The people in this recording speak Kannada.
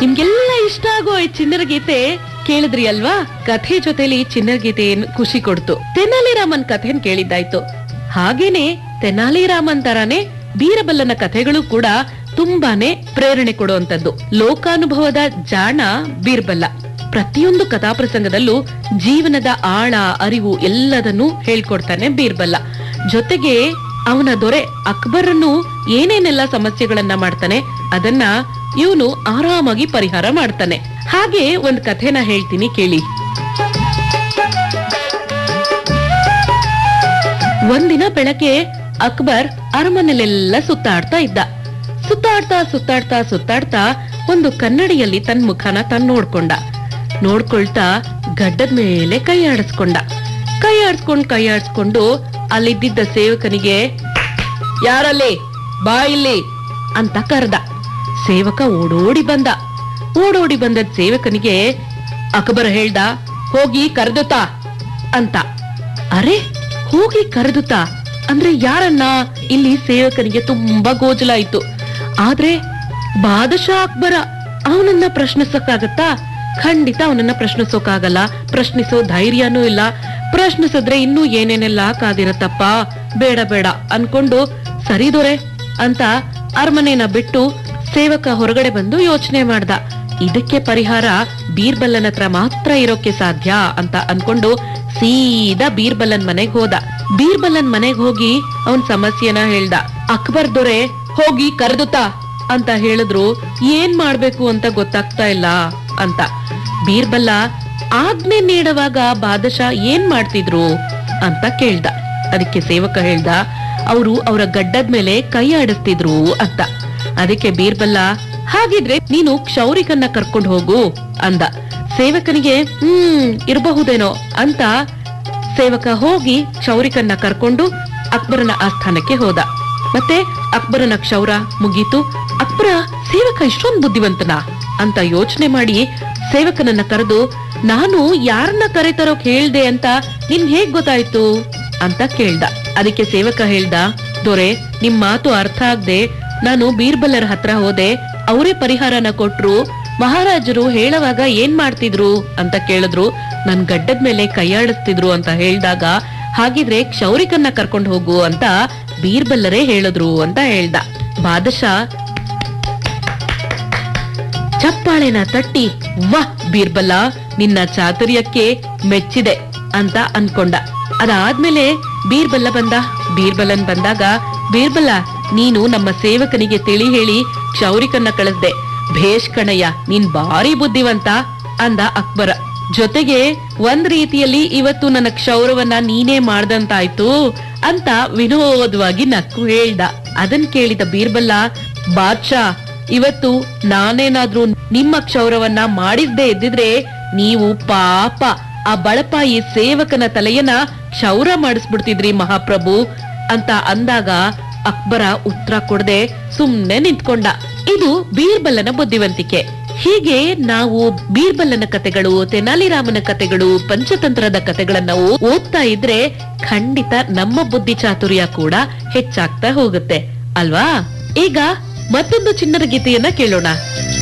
ನಿಮ್ಗೆಲ್ಲ ಇಷ್ಟ ಆಗೋ ಈ ಚಿನ್ನರ ಗೀತೆ ಕೇಳಿದ್ರಿ ಅಲ್ವಾ? ಕಥೆ ಜೊತೆಲಿ ಚಿನ್ನರ ಗೀತೆ ಏನ್ ಖುಷಿ ಕೊಡ್ತು. ತೆನಾಲಿ ರಾಮನ್ ಕಥೆನ್ ಕೇಳಿದ್ದಾಯ್ತು. ಹಾಗೇನೆ ತೆನಾಲಿ ರಾಮನ್ ತರಾನೇ ಬೀರಬಲ್ಲನ ಕಥೆಗಳು ಕೂಡ ತುಂಬಾನೇ ಪ್ರೇರಣೆ ಕೊಡುವಂತದ್ದು. ಲೋಕಾನುಭವದ ಜಾಣ ಬೀರ್ಬಲ್ಲ. ಪ್ರತಿಯೊಂದು ಕಥಾಪ್ರಸಂಗದಲ್ಲೂ ಜೀವನದ ಆಳ ಅರಿವು ಎಲ್ಲದನ್ನೂ ಹೇಳ್ಕೊಡ್ತಾನೆ ಬೀರ್ಬಲ್ಲ. ಜೊತೆಗೆ ಅವನ ದೊರೆ ಅಕ್ಬರನ್ನು ಏನೇನೆಲ್ಲ ಸಮಸ್ಯೆಗಳನ್ನ ಮಾಡ್ತಾನೆ ಅದನ್ನ ಇವನು ಆರಾಮಾಗಿ ಪರಿಹಾರ ಮಾಡ್ತಾನೆ. ಹಾಗೆ ಒಂದ್ ಕಥೆನ ಹೇಳ್ತೀನಿ ಕೇಳಿ. ಒಂದಿನ ಬೆಳಗ್ಗೆ ಅಕ್ಬರ್ ಅರಮನೆಲೆಲ್ಲ ಸುತ್ತಾಡ್ತಾ ಇದ್ದ. ಸುತ್ತಾಡ್ತಾ ಒಂದು ಕನ್ನಡಿಯಲ್ಲಿ ತನ್ನ ಮುಖನ ನೋಡ್ಕೊಂಡ. ನೋಡ್ಕೊಳ್ತಾ ಗಡ್ಡದ ಮೇಲೆ ಕೈ ಆಡಿಸ್ಕೊಂಡು ಅಲ್ಲಿದ್ದ ಸೇವಕನಿಗೆ ಯಾರಲ್ಲಿ ಬಾ ಇಲ್ಲಿ ಅಂತ ಕರೆದ. ಸೇವಕ ಓಡೋಡಿ ಬಂದ ಸೇವಕನಿಗೆ ಅಕ್ಬರ್ ಹೇಳ್ದ, ಹೋಗಿ ಕರೆದುತ್ತಾ ಅಂತ. ಅರೆ, ಹೋಗಿ ಕರೆದುತ್ತಾ ಅಂದ್ರೆ ಯಾರನ್ನ? ಇಲ್ಲಿ ಸೇವಕನಿಗೆ ತುಂಬಾ ಗೋಜಲಾಯ್ತು. ಆದ್ರೆ ಬಾದಶಾ ಅಕ್ಬರ ಅವನನ್ನ ಪ್ರಶ್ನಿಸಕ್ಕಾಗತ್ತಾ? ಖಂಡಿತ ಅವನನ್ನ ಪ್ರಶ್ನಿಸೋಕಾಗಲ್ಲ. ಪ್ರಶ್ನಿಸೋ ಧೈರ್ಯನೂ ಇಲ್ಲ. ಪ್ರಶ್ನಿಸಿದ್ರೆ ಇನ್ನೂ ಏನೇನೆಲ್ಲ ಕಾದಿರತ್ತಪ್ಪ, ಬೇಡ ಅನ್ಕೊಂಡು ಸರಿ ದೊರೆ ಅಂತ ಅರಮನೆನ ಬಿಟ್ಟು ಸೇವಕ ಹೊರಗಡೆ ಬಂದು ಯೋಚನೆ ಮಾಡ್ದ. ಇದಕ್ಕೆ ಪರಿಹಾರ ಬೀರ್ಬಲ್ಲನ ಹತ್ರ ಮಾತ್ರ ಇರೋಕೆ ಸಾಧ್ಯ ಅಂತ ಅನ್ಕೊಂಡು ಸೀದಾ ಬೀರ್ಬಲ್ಲನ್ ಮನೆಗ್ ಹೋದ. ಬೀರ್ಬಲ್ಲನ್ ಮನೆಗ್ ಹೋಗಿ ಅವನ್ ಸಮಸ್ಯೆನ ಹೇಳ್ದ. ಅಕ್ಬರ್ ದೊರೆ ಹೋಗಿ ಕರೆದುತ್ತಾ ಅಂತ ಹೇಳಿದ್ರು, ಏನ್ ಮಾಡ್ಬೇಕು ಅಂತ ಗೊತ್ತಾಗ್ತಾ ಇಲ್ಲ ಅಂತ. ಬೀರ್ಬಲ್ಲ ಆಜ್ಞೆ ನೀಡುವಾಗ ಬಾದಶಾ ಏನ್ ಮಾಡ್ತಿದ್ರು ಅಂತ ಕೇಳ್ದ. ಅದಕ್ಕೆ ಸೇವಕ ಹೇಳ್ದ, ಅವರು ಅವರ ಗಡ್ಡದ ಮೇಲೆ ಕೈ ಆಡಿಸ್ತಿದ್ರು ಅಂತ. ಅದಕ್ಕೆ ಬೀರ್ಬಲ್ಲ, ಹಾಗಿದ್ರೆ ನೀನು ಕ್ಷೌರಿಕನ್ನ ಕರ್ಕೊಂಡು ಹೋಗು ಅಂದ. ಸೇವಕನಿಗೆ ಇರಬಹುದೇನೋ ಅಂತ ಸೇವಕ ಹೋಗಿ ಕ್ಷೌರಿಕನ್ನ ಕರ್ಕೊಂಡು ಅಕ್ಬರನ ಆಸ್ಥಾನಕ್ಕೆ ಹೋದ. ಮತ್ತೆ ಅಕ್ಬರನ ಕ್ಷೌರ ಮುಗೀತು. ಅಕ್ಬರ ಸೇವಕ ಇಷ್ಟೊಂದು ಬುದ್ಧಿವಂತನ ಅಂತ ಯೋಚನೆ ಮಾಡಿ ಸೇವಕನನ್ನ ಕರೆದು, ನಾನು ಯಾರನ್ನ ಕರೆತರೋಕ್ ಹೇಳ್ದೆ ಅಂತ ನಿನ್ ಹೇಗ್ ಗೊತ್ತಾಯ್ತು ಅಂತ ಕೇಳ್ದ. ಅದಕ್ಕೆ ಸೇವಕ ಹೇಳ್ದ, ದೊರೆ ನಿಮ್ ಮಾತು ಅರ್ಥ ಆಗದೆ ನಾನು ಬೀರ್ಬಲ್ಲರ ಹತ್ರ ಹೋದೆ. ಅವರೇ ಪರಿಹಾರನ ಕೊಟ್ರು. ಮಹಾರಾಜರು ಹೇಳುವಾಗ ಏನ್ ಮಾಡ್ತಿದ್ರು ಅಂತ ಕೇಳಿದ್ರು. ನನ್ ಗಡ್ಡದ ಮೇಲೆ ಕೈಯಾಡಿಸ್ತಿದ್ರು ಅಂತ ಹೇಳ್ದಾಗ, ಹಾಗಿದ್ರೆ ಕ್ಷೌರಿಕನ್ನ ಕರ್ಕೊಂಡು ಹೋಗು ಅಂತ ಬೀರ್ಬಲ್ಲರೇ ಹೇಳಿದ್ರು ಅಂತ ಹೇಳ್ದ. ಬಾದಶಾ ಚಪ್ಪಾಳೆನ ತಟ್ಟಿ, ವಾಹ್ ಬೀರ್ಬಲ್ಲ, ನಿನ್ನ ಚಾತುರ್ಯಕ್ಕೆ ಮೆಚ್ಚಿದೆ ಅಂತ ಅನ್ಕೊಂಡ. ಅದಾದ್ಮೇಲೆ ಬೀರ್ಬಲ್ಲನ್ ಬಂದಾಗ, ಬೀರ್ಬಲ್ಲ ನೀನು ನಮ್ಮ ಸೇವಕನಿಗೆ ತಿಳಿ ಹೇಳಿ ಕ್ಷೌರಿಕನ್ನ ಕಳಿಸ್ದೆ. ಭೇಷ್ ಕಣಯ್ಯ, ನೀನ್ ಭಾರಿ ಬುದ್ಧಿವಂತ ಅಂದ ಅಕ್ಬರ. ಜೊತೆಗೆ ಒಂದ್ ರೀತಿಯಲ್ಲಿ ಇವತ್ತು ನನ್ನ ಕ್ಷೌರವನ್ನ ನೀನೇ ಮಾಡ್ದಂತಾಯ್ತು ಅಂತ ವಿನೋದವಾಗಿ ನಕ್ಕು ಹೇಳ್ದ. ಅದನ್ ಕೇಳಿದ ಬೀರ್ಬಲ್ಲ, ಬಾದ್ಶಾ ಇವತ್ತು ನಾನೇನಾದ್ರೂ ನಿಮ್ಮ ಕ್ಷೌರವನ್ನ ಮಾಡಿದ್ದೇ ಇದ್ದಿದ್ರೆ ನೀವು ಪಾಪ ಆ ಬಳಪಾಯಿ ಸೇವಕನ ತಲೆಯನ್ನ ಕ್ಷೌರ ಮಾಡಿಸ್ಬಿಡ್ತಿದ್ರಿ ಮಹಾಪ್ರಭು ಅಂತ ಅಂದಾಗ ಅಕ್ಬರ ಉತ್ತರ ಕೊಡದೆ ಸುಮ್ನೆ ನಿಂತ್ಕೊಂಡ. ಇದು ಬೀರ್ಬಲ್ಲನ ಬುದ್ಧಿವಂತಿಕೆ. ಹೀಗೆ ನಾವು ಬೀರ್ಬಲ್ಲನ ಕಥೆಗಳು, ತೆನಾಲಿ ರಾಮನ ಕಥೆಗಳು, ಪಂಚತಂತ್ರದ ಕಥೆಗಳನ್ನ ಓದ್ತಾ ಇದ್ರೆ ಖಂಡಿತ ನಮ್ಮ ಬುದ್ಧಿ ಚಾತುರ್ಯ ಕೂಡ ಹೆಚ್ಚಾಗ್ತಾ ಹೋಗುತ್ತೆ ಅಲ್ವಾ? ಈಗ ಮತ್ತೊಂದು ಚಿನ್ನರ ಗೀತೆಯನ್ನ ಕೇಳೋಣ.